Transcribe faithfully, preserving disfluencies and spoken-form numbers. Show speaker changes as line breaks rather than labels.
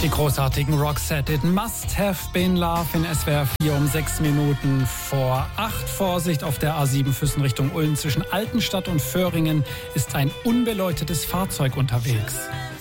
Die großartigen Roxette, It Must Have Been Love in S W R vier um sechs Minuten vor acht. Vorsicht auf der A sieben Füssen Richtung Ulm. Zwischen Altenstadt und Föhringen ist ein unbeleuchtetes Fahrzeug unterwegs.